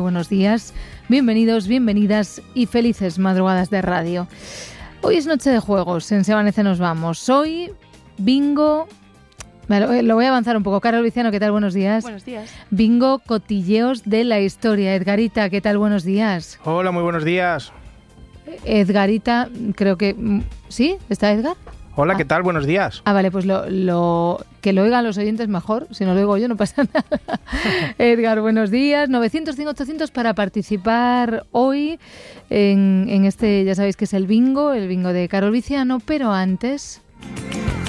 buenos días, bienvenidos, bienvenidas y felices madrugadas de radio. Hoy es noche de juegos, en Se Amanece nos vamos. Hoy, bingo, lo voy a avanzar un poco. Carol Viciano, ¿qué tal? Buenos días. Buenos días. Bingo, cotilleos de la historia. Edgarita, ¿qué tal? Buenos días. Hola, muy buenos días. Edgarita, creo que... ¿Sí? ¿Está Edgar? Hola, ¿qué tal? Buenos días. Vale, pues que lo oigan los oyentes mejor. Si no lo oigo yo, no pasa nada. Edgar, buenos días. 900-100-800 para participar hoy en este, ya sabéis que es el bingo de Carol Viciano, pero antes...